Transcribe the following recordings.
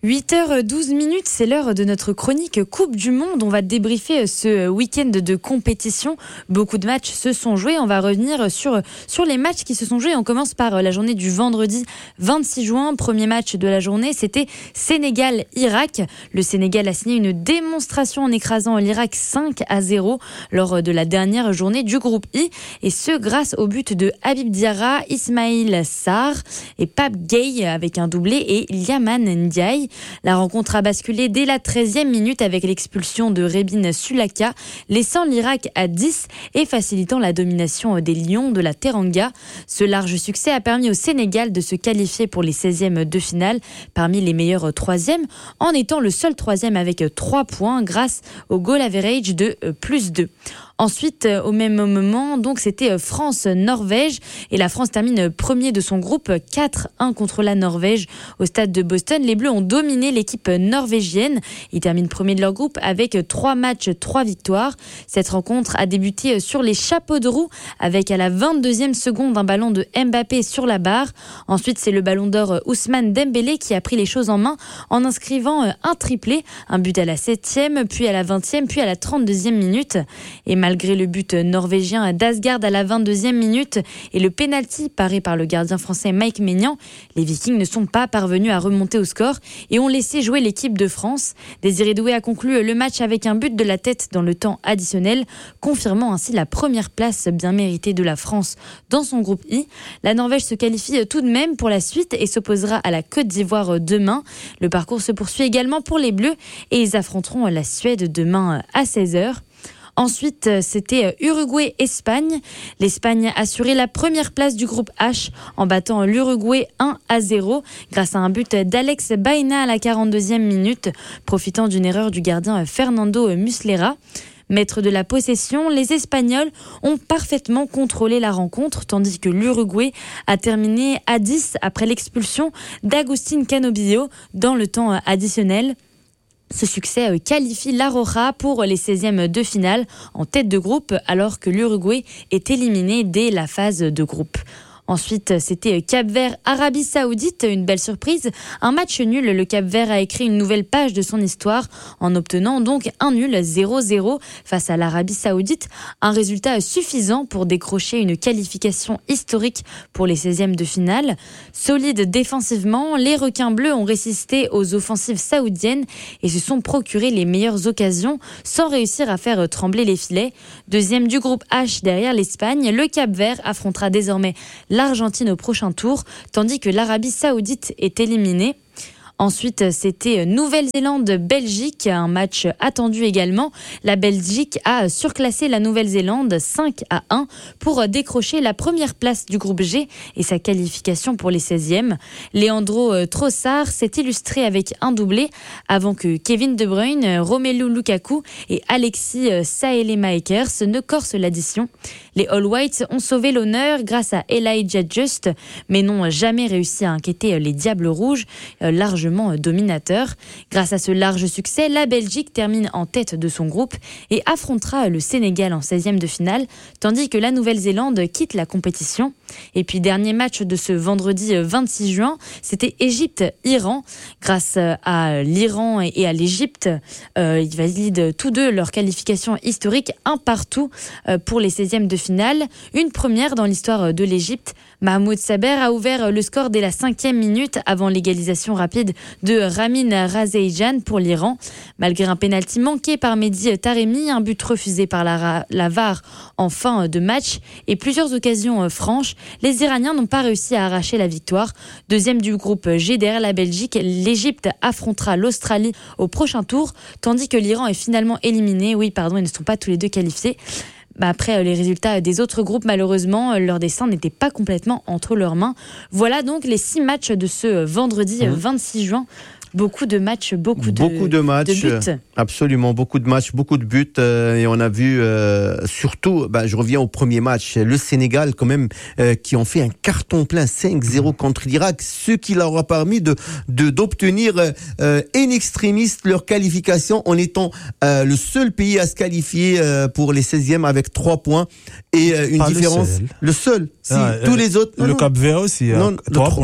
8h12, c'est l'heure de notre chronique Coupe du Monde. On va débriefer ce week-end de compétition. Beaucoup de matchs se sont joués. On va revenir sur les matchs qui se sont joués. On commence par la journée du vendredi 26 juin. Premier match de la journée, c'était Sénégal-Irak. Le Sénégal a signé une démonstration en écrasant l'Irak 5-0 lors de la dernière journée du groupe I. Et ce, grâce au but de Habib Diarra, Ismaïl Sarr et Pape Gueye avec un doublé et Yaman Ndiaye. La rencontre a basculé dès la 13e minute avec l'expulsion de Rebin Sulaka, laissant l'Irak à 10 et facilitant la domination des Lions de la Teranga. Ce large succès a permis au Sénégal de se qualifier pour les 16e de finale parmi les meilleurs 3e, en étant le seul 3e avec 3 points grâce au goal average de +2. Ensuite, au même moment, donc c'était France-Norvège et la France termine premier de son groupe 4-1 contre la Norvège au stade de Boston. Les Bleus ont dominé l'équipe norvégienne. Ils terminent premier de leur groupe avec 3 matchs, 3 victoires. Cette rencontre a débuté sur les chapeaux de roue avec à la 22e seconde un ballon de Mbappé sur la barre. Ensuite, c'est le ballon d'or Ousmane Dembélé qui a pris les choses en main en inscrivant un triplé, un but à la 7e, puis à la 20e, puis à la 32e minute. Et malgré le but norvégien d'Asgard à la 22e minute et le pénalty paré par le gardien français Mike Maignan, les Vikings ne sont pas parvenus à remonter au score et ont laissé jouer l'équipe de France. Désiré Doué a conclu le match avec un but de la tête dans le temps additionnel, confirmant ainsi la première place bien méritée de la France dans son groupe I. La Norvège se qualifie tout de même pour la suite et s'opposera à la Côte d'Ivoire demain. Le parcours se poursuit également pour les Bleus et ils affronteront la Suède demain à 16h. Ensuite, c'était Uruguay-Espagne. L'Espagne a assuré la première place du groupe H en battant l'Uruguay 1-0 grâce à un but d'Alex Baena à la 42e minute, profitant d'une erreur du gardien Fernando Muslera. Maîtres de la possession, les Espagnols ont parfaitement contrôlé la rencontre, tandis que l'Uruguay a terminé à 10 après l'expulsion d'Agustín Canobillo dans le temps additionnel. Ce succès qualifie la Roja pour les 16e de finale en tête de groupe, alors que l'Uruguay est éliminé dès la phase de groupe. Ensuite, c'était Cap-Vert-Arabie Saoudite, une belle surprise. Un match nul, le Cap-Vert a écrit une nouvelle page de son histoire en obtenant donc un nul 0-0 face à l'Arabie Saoudite. Un résultat suffisant pour décrocher une qualification historique pour les 16e de finale. Solides défensivement, les requins bleus ont résisté aux offensives saoudiennes et se sont procuré les meilleures occasions sans réussir à faire trembler les filets. Deuxième du groupe H derrière l'Espagne, le Cap-Vert affrontera désormais l'Argentine au prochain tour, tandis que l'Arabie Saoudite est éliminée. Ensuite, c'était Nouvelle-Zélande-Belgique, un match attendu également. La Belgique a surclassé la Nouvelle-Zélande 5-1 pour décrocher la première place du groupe G et sa qualification pour les 16e. Leandro Trossard s'est illustré avec un doublé avant que Kevin De Bruyne, Romelu Lukaku et Alexis Saelemaekers ne corsent l'addition. Les All Whites ont sauvé l'honneur grâce à Elijah Just, mais n'ont jamais réussi à inquiéter les Diables Rouges, largement dominateur. Grâce à ce large succès, la Belgique termine en tête de son groupe et affrontera le Sénégal en 16e de finale, tandis que la Nouvelle-Zélande quitte la compétition. Et puis dernier match de ce vendredi 26 juin, c'était Égypte-Iran. Grâce à l'Iran et à l'Égypte, ils valident tous deux leur qualification historique, un partout pour les 16e de finale. Une première dans l'histoire de l'Égypte. Mahmoud Saber a ouvert le score dès la 5e minute avant l'égalisation rapide de Ramin Razeijan pour l'Iran. Malgré un pénalty manqué par Mehdi Taremi, un but refusé par la VAR en fin de match et plusieurs occasions franches, les Iraniens n'ont pas réussi à arracher la victoire. Deuxième du groupe G derrière la Belgique, l'Égypte affrontera l'Australie au prochain tour, tandis que l'Iran est finalement éliminé. Ils ne sont pas tous les deux qualifiés. Après les résultats des autres groupes, malheureusement, leur destin n'était pas complètement entre leurs mains. Voilà donc les 6 matchs de ce vendredi 26 juin. Beaucoup de matchs, beaucoup de matchs, de buts. Absolument, beaucoup de matchs, beaucoup de buts. Et on a vu surtout, je reviens au premier match, le Sénégal quand même, qui ont fait un carton plein 5-0 contre l'Irak, ce qui leur a permis d'obtenir in extremis leur qualification en étant le seul pays à se qualifier pour les 16e avec 3 points et une différence. Le seul. Si, tous les autres. Le Cap-Vert aussi, 3 points.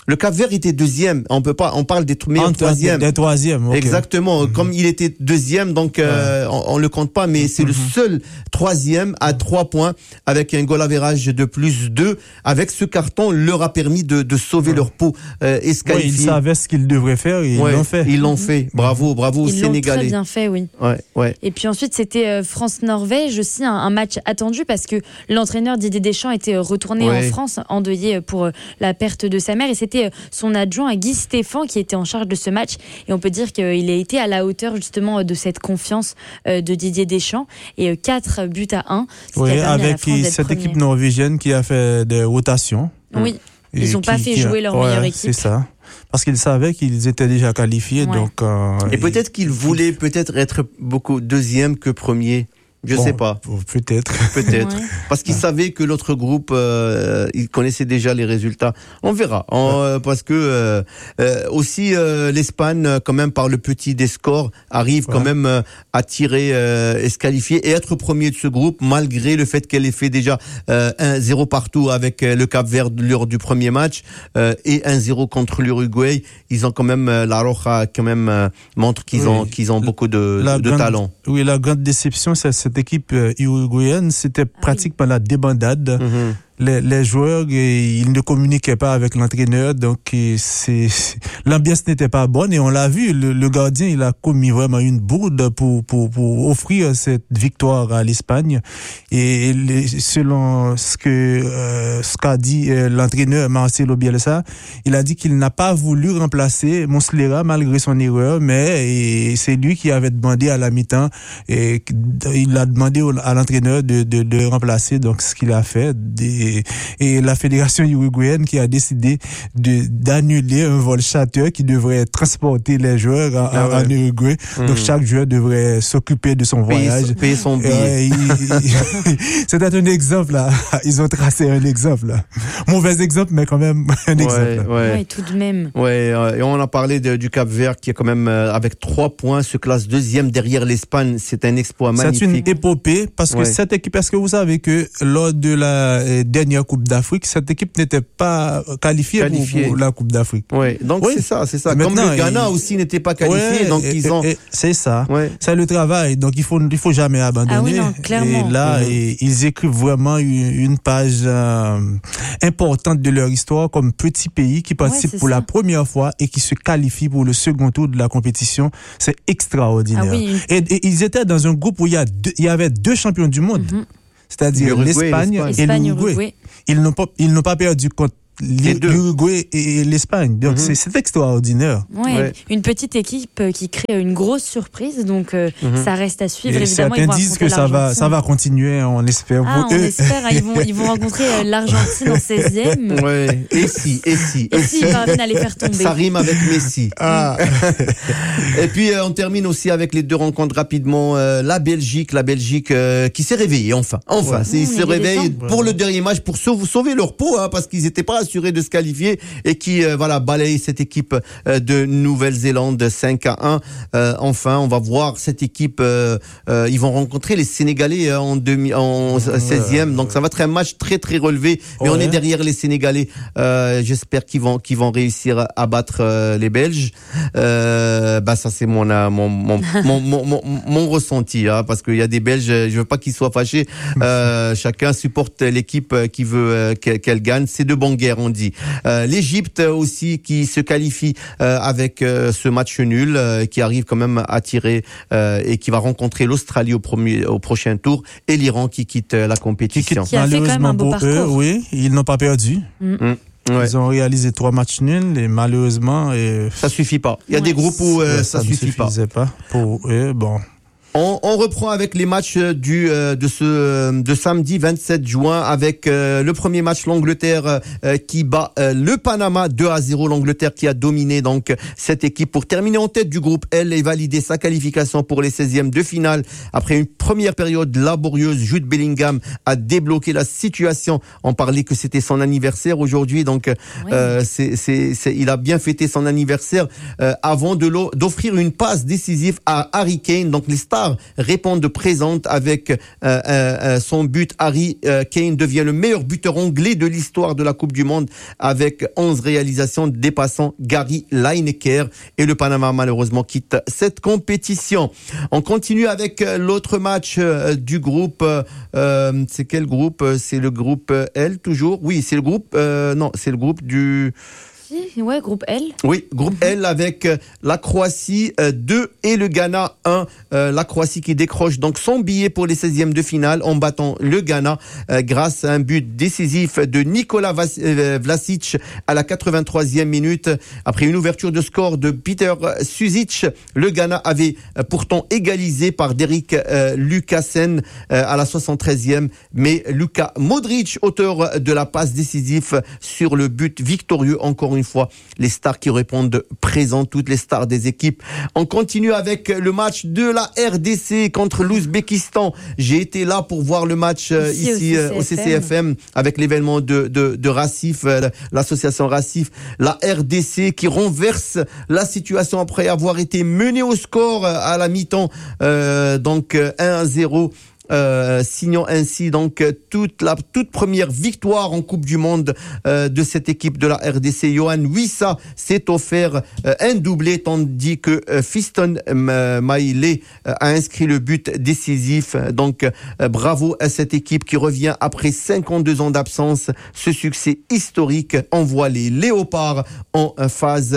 Le Cap-Vert était deuxième. On parle des meilleurs troisièmes. Des troisièmes. Okay. Exactement. Comme il était deuxième, donc on le compte pas, mais c'est le seul troisième à 3 points avec un goal average de plus 2. Avec ce carton, leur a permis de sauver leur peau et se qualifier. Ils savaient ce qu'ils devraient faire et ils l'ont fait. Ils l'ont fait. Bravo aux Sénégalais. Ils l'ont très bien fait, oui. Ouais. Et puis ensuite, c'était France-Norvège aussi, un match attendu parce que l'entraîneur Didier Deschamps était retourné en France, endeuillé pour la perte de sa mère. Et c'était son adjoint Guy Stéphane qui était en charge de ce match. Et on peut dire qu'il a été à la hauteur justement de cette confiance de Didier Deschamps. Et 4-1. Oui, avec cette équipe norvégienne qui a fait des rotations. Oui, ils n'ont pas fait jouer leur meilleure équipe. C'est ça. Parce qu'ils savaient qu'ils étaient déjà qualifiés. Donc, et peut-être qu'ils voulaient être beaucoup deuxième que premier. Je sais pas. Peut-être. Parce qu'ils savaient que l'autre groupe, ils connaissaient déjà les résultats. On verra. Parce que aussi l'Espagne, quand même, par le petit des scores, arrive quand même à tirer et se qualifier et être premier de ce groupe, malgré le fait qu'elle ait fait déjà 1-0 partout avec le Cap-Vert lors du premier match et 1-0 contre l'Uruguay. Ils ont quand même la Roja quand même montre qu'ils ont beaucoup de talent. Oui, la grande déception, c'est cette équipe uruguayenne, c'était pratiquement la débandade. Les joueurs, ils ne communiquaient pas avec l'entraîneur, donc l'ambiance n'était pas bonne et on l'a vu, le gardien, il a commis vraiment une bourde pour offrir cette victoire à l'Espagne. Et selon ce qu'a dit l'entraîneur Marcelo Bielsa, il a dit qu'il n'a pas voulu remplacer Muslera malgré son erreur, mais c'est lui qui avait demandé à la mi-temps et il a demandé à l'entraîneur de remplacer, donc ce qu'il a fait. Et la fédération uruguayenne qui a décidé d'annuler un vol charter qui devrait transporter les joueurs en Uruguay. Donc chaque joueur devrait s'occuper de son voyage. Payer son billet. C'était un exemple là. Ils ont tracé un exemple. Mauvais exemple, mais quand même un exemple. Ouais, tout de même. Et on a parlé du Cap-Vert qui est quand même avec 3 points se classe deuxième derrière l'Espagne. C'est un exploit magnifique. C'est une épopée parce que cette équipe, est-ce que vous savez que lors de la dernière Coupe d'Afrique, cette équipe n'était pas qualifiée. Pour la Coupe d'Afrique. Donc c'est ça. Comme le Ghana aussi n'était pas qualifié, donc ils ont. C'est ça. C'est le travail. Donc il faut jamais abandonner. Ah oui, non, clairement. Et là, ils écrivent vraiment une page importante de leur histoire comme petit pays qui participe pour la première fois et qui se qualifie pour le second tour de la compétition. C'est extraordinaire. Ah oui. Et ils étaient dans un groupe où il y avait 2 champions du monde. C'est-à-dire l'Espagne et l'Uruguay. Ils n'ont pas perdu contre l'Uruguay et l'Espagne. Donc c'est extraordinaire. Une petite équipe qui crée une grosse surprise, donc ça reste à suivre. Et évidemment, certains disent que ça va continuer, on espère. On espère, ils vont rencontrer l'Argentine en 16e. Et si ils parviennent à les faire tomber. Ça rime avec Messi. Et puis on termine aussi avec les 2 rencontres rapidement. La Belgique qui s'est réveillée enfin. Ils se réveillent pour le dernier match pour sauver leur peau, parce qu'ils n'étaient pas assurés de se qualifier et qui balaye cette équipe de Nouvelle-Zélande 5-1. Enfin, on va voir cette équipe. Ils vont rencontrer les Sénégalais en 16e. Donc ça va être un match très très relevé. Mais on est derrière les Sénégalais. J'espère qu'ils vont réussir à battre les Belges. Ça c'est mon ressenti, parce qu'il y a des Belges. Je veux pas qu'ils soient fâchés. Chacun supporte l'équipe qui veut qu'elle gagne. C'est de bonne guerre, on dit. L'Égypte aussi qui se qualifie avec ce match nul, qui arrive quand même à tirer et qui va rencontrer l'Australie au prochain tour, et l'Iran qui quitte la compétition. Qui a fait quand même un beau parcours. Oui, ils n'ont pas perdu. Ils ont réalisé 3 matchs nuls et malheureusement ça suffit pas. Il y a des groupes où ça suffit pas. Pour eux. On reprend avec les matchs de samedi 27 juin avec le premier match, l'Angleterre qui bat le Panama 2-0. L'Angleterre qui a dominé donc cette équipe pour terminer en tête du groupe L et valider sa qualification pour les 16e de finale. Après une première période laborieuse, Jude Bellingham a débloqué la situation. On parlait que c'était son anniversaire aujourd'hui, donc il a bien fêté son anniversaire avant d'offrir une passe décisive à Harry Kane. Donc les stars stars répondent présentes avec son but. Harry Kane devient le meilleur buteur anglais de l'histoire de la Coupe du Monde avec 11 réalisations dépassant Gary Lineker, et le Panama malheureusement quitte cette compétition. On continue avec l'autre match du groupe. C'est quel groupe? C'est le groupe L toujours? Oui, c'est le groupe c'est le groupe du... Ouais, groupe L. Oui, groupe L avec la Croatie 2 et le Ghana 1. La Croatie qui décroche donc son billet pour les 16e de finale en battant le Ghana grâce à un but décisif de Nikola Vlasic à la 83e minute. Après une ouverture de score de Peter Suzic, le Ghana avait pourtant égalisé par Derek Lucassen à la 73e. Mais Luka Modric, auteur de la passe décisive sur le but victorieux, encore une fois, les stars qui répondent présents, toutes les stars des équipes. On continue avec le match de la RDC contre l'Ouzbékistan. J'ai été là pour voir le match ici au CCFM avec l'événement de Racif, l'association Racif. La RDC qui renverse la situation après avoir été menée au score à la mi-temps, donc 1-0. Signant ainsi donc toute première victoire en Coupe du Monde de cette équipe de la RDC. Yohan Wissa s'est offert un doublé tandis que Fiston Maïlé a inscrit le but décisif. Donc bravo à cette équipe qui revient après 52 ans d'absence. Ce succès historique envoie les Léopards en phase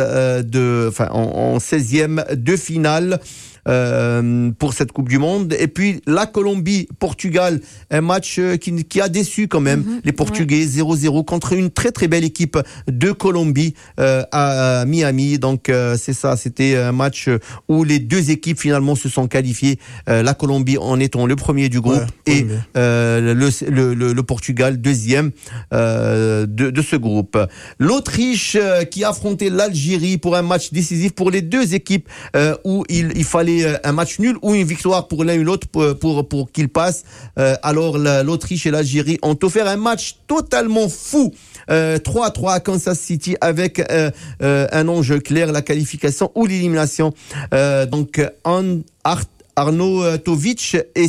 en 16e de finale. Pour cette Coupe du Monde. Et puis la Colombie-Portugal, un match qui a déçu quand même les Portugais, 0-0 contre une très très belle équipe de Colombie à Miami. Donc c'est ça, c'était un match où les deux équipes finalement se sont qualifiées, la Colombie en étant le premier du groupe et le Portugal deuxième de ce groupe. L'Autriche qui affrontait l'Algérie pour un match décisif pour les deux équipes où il fallait un match nul ou une victoire pour l'un ou l'autre pour qu'ils passent. Alors l'Autriche et l'Algérie ont offert un match totalement fou. 3-3 à Kansas City avec un enjeu clair, la qualification ou l'élimination. Donc Arnautovic et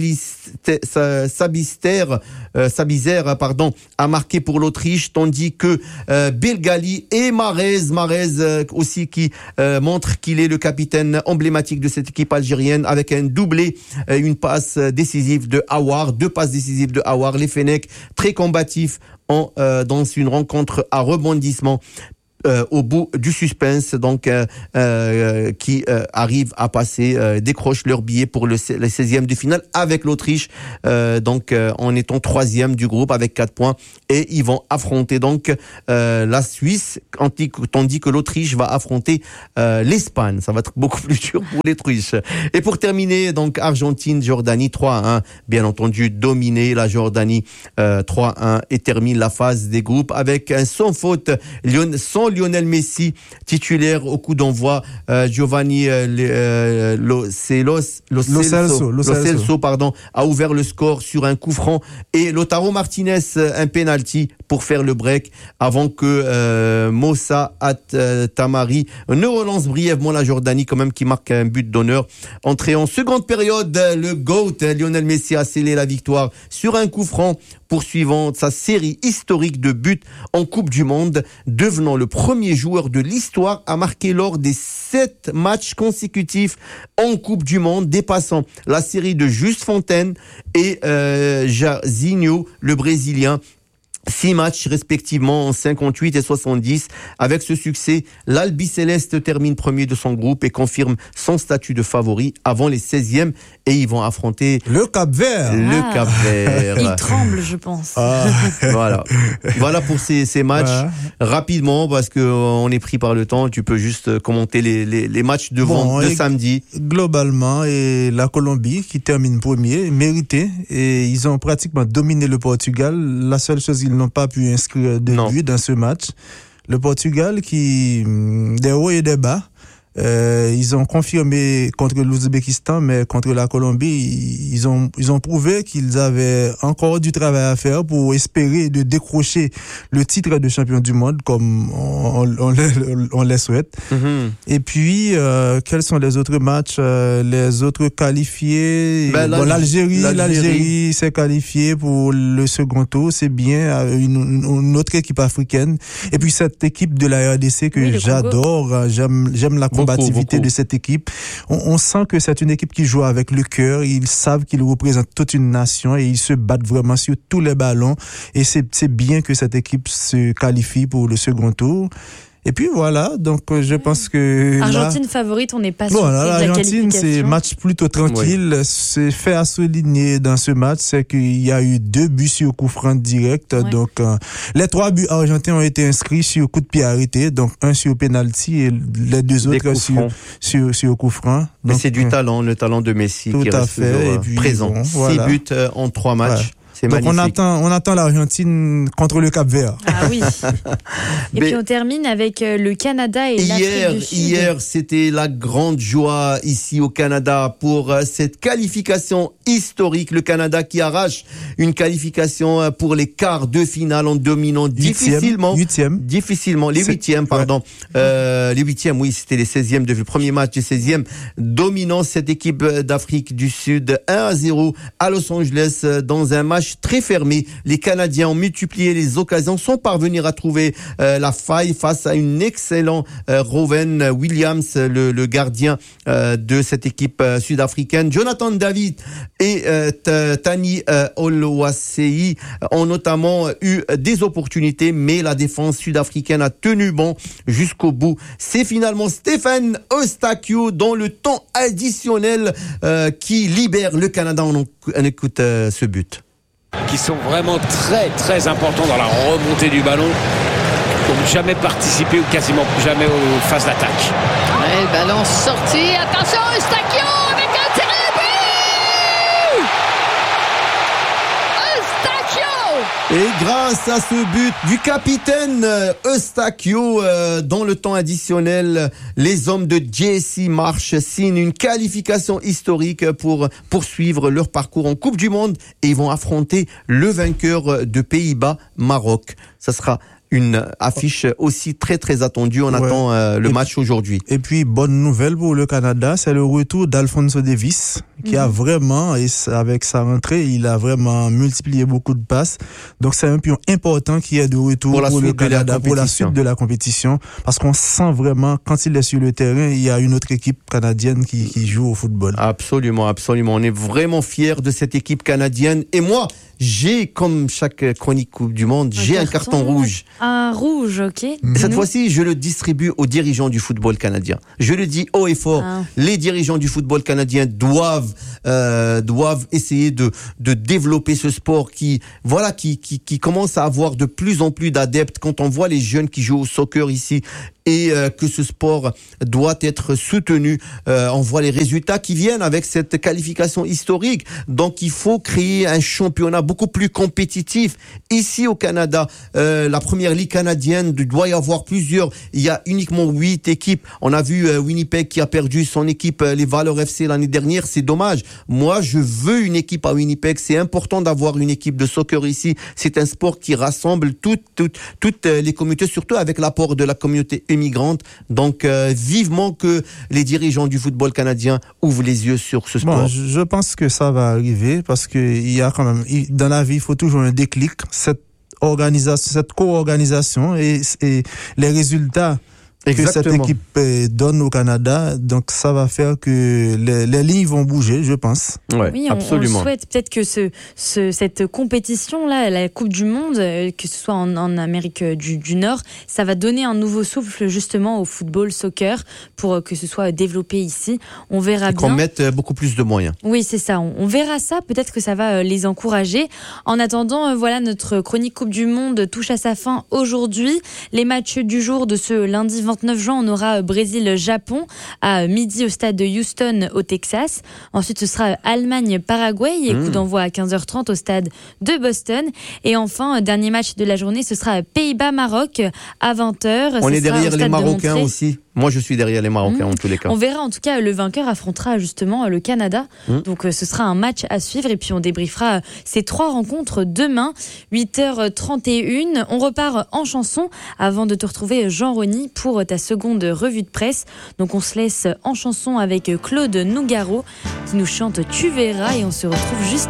Sabizer a marqué pour l'Autriche, tandis que Belgali et Mahrez aussi qui montre qu'il est le capitaine emblématique de cette équipe algérienne avec un doublé, une passe décisive de Aouar, deux passes décisives de Aouar. Les Fennecs très combatifs dans une rencontre à rebondissement. Au bout du suspense, donc qui arrivent à passer, décrochent leur billet pour les 16e de finale avec l'Autriche, donc en étant 3e du groupe avec 4 points, et ils vont affronter donc la Suisse, tandis que l'Autriche va affronter l'Espagne. Ça va être beaucoup plus dur pour l'Autriche. Et pour terminer, donc Argentine-Jordanie 3-1, bien entendu dominé la Jordanie 3-1 et termine la phase des groupes avec un sans faute sans Lionel Messi titulaire au coup d'envoi. Giovanni Lo Celso a ouvert le score sur un coup franc et Lautaro Martinez un penalty pour faire le break avant que Moussa Tamari ne relance brièvement la Jordanie quand même, qui marque un but d'honneur. Entrée en seconde période, le GOAT Lionel Messi a scellé la victoire sur un coup franc, poursuivant sa série historique de buts en Coupe du Monde, devenant le premier joueur de l'histoire à marquer lors des 7 matchs consécutifs en Coupe du Monde, dépassant la série de Juste Fontaine et Jairzinho, le Brésilien. 6 matchs respectivement en 58 et 70. Avec ce succès, l'Albiceleste termine premier de son groupe et confirme son statut de favori avant les 16e, et ils vont affronter le Cap-Vert. Le Cap-Vert. Il tremble, je pense. Voilà pour ces matchs. Rapidement, parce que on est pris par le temps, tu peux juste commenter les matchs de samedi. Globalement, et la Colombie qui termine premier, mérité, et ils ont pratiquement dominé le Portugal. La seule chose, ils n'ont pas pu inscrire de but dans ce match. Le Portugal qui, des hauts et des bas, Ils ont confirmé contre l'Ouzbékistan, mais contre la Colombie, ils ont prouvé qu'ils avaient encore du travail à faire pour espérer de décrocher le titre de champion du monde, comme on les souhaite. Et puis, quels sont les autres matchs, les autres qualifiés? L'Algérie s'est qualifiée pour le second tour, c'est bien, une autre équipe africaine. Et puis cette équipe de la RDC que j'adore, j'aime la combativité de cette équipe. On sent que c'est une équipe qui joue avec le cœur, ils savent qu'ils représentent toute une nation et ils se battent vraiment sur tous les ballons. Et c'est bien que cette équipe se qualifie pour le second tour. Et puis voilà, donc je pense que Argentine favorite, on n'est pas sûr. L'Argentine, c'est match plutôt tranquille. Oui. C'est fait à souligner dans ce match, c'est qu'il y a eu 2 buts sur coup franc direct. Ouais. Donc les 3 buts argentins ont été inscrits sur coup de pied arrêté, donc un sur penalty et les 2 autres sur coup franc. Mais c'est du talent, le talent de Messi tout qui à reste fait. toujours et puis, présent. 6 buts en 3 matchs. Ouais. C'est donc magnifique. on attend l'Argentine contre le Cap-Vert. Ah oui. Et puis on termine avec le Canada et l'Afrique du Sud. Hier, c'était la grande joie ici au Canada pour cette qualification historique. Le Canada qui arrache une qualification pour les quarts de finale en dominant difficilement les 8e, pardon. Ouais. Les 8e, oui, c'était les 16e depuis le premier match des 16e, dominant cette équipe d'Afrique du Sud 1-0 à Los Angeles dans un match très fermé. Les Canadiens ont multiplié les occasions, sont parvenus à trouver la faille face à une excellente Rowan Williams, le gardien de cette équipe sud-africaine. Jonathan David et Tani Oluwaseyi ont notamment eu des opportunités, mais la défense sud-africaine a tenu bon jusqu'au bout. C'est finalement Stephen Eustáquio dans le temps additionnel qui libère le Canada. On écoute ce but. Qui sont vraiment très très importants dans la remontée du ballon, qui n'ont jamais participé ou quasiment jamais aux phases d'attaque. Ouais, le ballon sorti, attention Eustáquio avec un tir de but! Eustáquio! Et grâce à ce but du capitaine Eustáquio dans le temps additionnel, les hommes de JC Marsh signent une qualification historique pour poursuivre leur parcours en Coupe du Monde et ils vont affronter le vainqueur de Pays-Bas, Maroc. Ça sera une affiche aussi très très attendue. On attend le match aujourd'hui. Et puis bonne nouvelle pour le Canada, c'est le retour d'Alphonso Davies qui a vraiment, et avec sa rentrée, il a vraiment multiplié beaucoup de passes. Donc c'est un pion important qui est de retour pour le Canada pour la suite de la compétition, parce qu'on sent vraiment quand il est sur le terrain, il y a une autre équipe canadienne qui joue au football. Absolument, absolument. On est vraiment fiers de cette équipe canadienne. Et moi, j'ai, comme chaque chronique Coupe du Monde, j'ai un carton rouge. Un rouge, ok. Cette fois-ci, je le distribue aux dirigeants du football canadien. Je le dis haut et fort. Les dirigeants du football canadien doivent essayer de développer ce sport qui commence à avoir de plus en plus d'adeptes. Quand on voit les jeunes qui jouent au soccer ici, et que ce sport doit être soutenu. On voit les résultats qui viennent avec cette qualification historique. Donc, il faut créer un championnat beaucoup plus compétitif. Ici, au Canada, la première ligue canadienne doit y avoir plusieurs. Il y a uniquement 8 équipes. On a vu Winnipeg qui a perdu son équipe, les Valeurs FC l'année dernière. C'est dommage. Moi, je veux une équipe à Winnipeg. C'est important d'avoir une équipe de soccer ici. C'est un sport qui rassemble toutes les communautés, surtout avec l'apport de la communauté migrante. Donc, vivement que les dirigeants du football canadien ouvrent les yeux sur ce sport. Bon, je pense que ça va arriver parce que il y a quand même, dans la vie, il faut toujours un déclic. Cette co-organisation et les résultats que cette équipe donne au Canada, donc ça va faire que les lignes vont bouger, je pense. Ouais, oui, absolument. On souhaite peut-être que cette compétition-là, la Coupe du Monde, que ce soit en Amérique du Nord, ça va donner un nouveau souffle justement au football, soccer, pour que ce soit développé ici. On verra bien. Qu'on mette beaucoup plus de moyens. Oui, c'est ça. On verra ça. Peut-être que ça va les encourager. En attendant, voilà, notre chronique Coupe du Monde touche à sa fin aujourd'hui. Les matchs du jour de ce lundi 29 juin, on aura Brésil-Japon à midi au stade de Houston au Texas. Ensuite, ce sera Allemagne-Paraguay et coup d'envoi à 15h30 au stade de Boston. Et enfin, dernier match de la journée, ce sera Pays-Bas-Maroc à 20h. On est derrière les Marocains aussi. Moi, je suis derrière les Marocains en tous les cas. On verra en tout cas, le vainqueur affrontera justement le Canada. Donc ce sera un match à suivre et puis on débriefera ces 3 rencontres demain, 8h31. On repart en chanson avant de te retrouver Jean Rony pour ta seconde revue de presse. Donc on se laisse en chanson avec Claude Nougaro qui nous chante Tu verras et on se retrouve juste